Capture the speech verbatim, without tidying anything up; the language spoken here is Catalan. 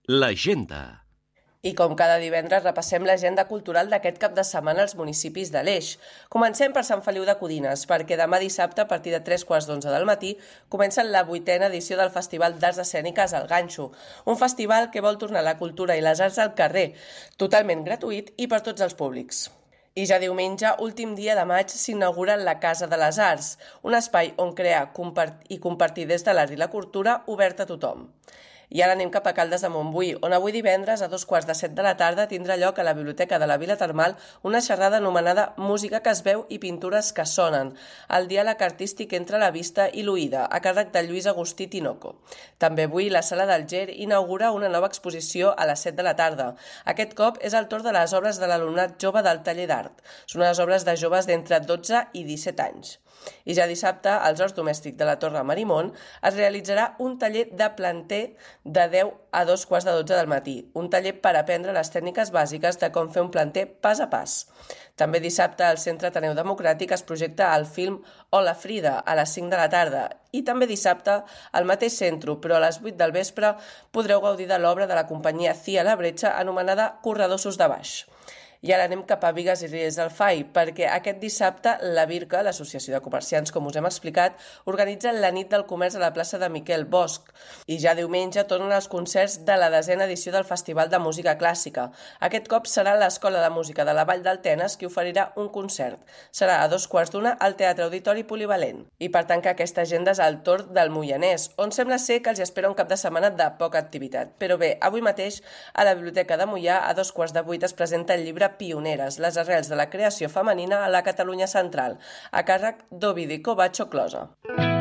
L'agenda. I com cada divendres repassem l'agenda cultural d'aquest cap de setmana als municipis de l'Eix. Comencem per Sant Feliu de Codines, perquè demà dissabte, a partir de tres quarts d'onze del matí, comença la vuitena edició del Festival d'Arts Escèniques al Ganxo, un festival que vol tornar la cultura i les arts al carrer, totalment gratuït i per tots els públics. I ja diumenge, últim dia de maig, s'inaugura la Casa de les Arts, un espai on crear i compartir des de l'art i la cultura obert a tothom. I ara anem cap a Caldes de Montbui, on avui divendres a dos quarts de set de la tarda tindrà lloc a la Biblioteca de la Vila Termal una xerrada anomenada Música que es veu i pintures que sonen, el diàleg artístic entre la vista i l'oïda, a càrrec de Lluís Agustí Tinoco. També avui la Sala del Ger inaugura una nova exposició a les set de la tarda. Aquest cop és el torn de les obres de l'alumnat jove del taller d'art. Són unes obres de joves d'entre dotze i disset anys. I ja dissabte, als Horts Domèstics de la Torre Marimón, es realitzarà un taller de planter de deu a dos quarts de dotze del matí, un taller per aprendre les tècniques bàsiques de com fer un planter pas a pas. També dissabte al Centre Ateneu Democràtic es projecta el film Hola Frida a les cinc de la tarda i també dissabte al mateix centre, però a les vuit del vespre, podreu gaudir de l'obra de la companyia Cia La Bretxa anomenada Corredossos de Baix. I ara anem cap a Bigues i Riells del Fai, perquè aquest dissabte la Birca, l'Associació de Comerciants, com us hem explicat, organitza la nit del comerç a la plaça de Miquel Bosch. I ja diumenge tornen els concerts de la desena edició del Festival de Música Clàssica. Aquest cop serà l'Escola de Música de la Vall d'Altenes qui oferirà un concert. Serà a dos quarts d'una al Teatre Auditori Polivalent. I per tancar aquesta agenda és el torn del Moianès, on sembla ser que els espera un cap de setmana de poca activitat. Però bé, avui mateix a la Biblioteca de Moià a dos quarts de vuit es presenta el llibre Pioneres, les arrels de la creació femenina a la Catalunya central, a càrrec d'Ovidi Covacho Closa.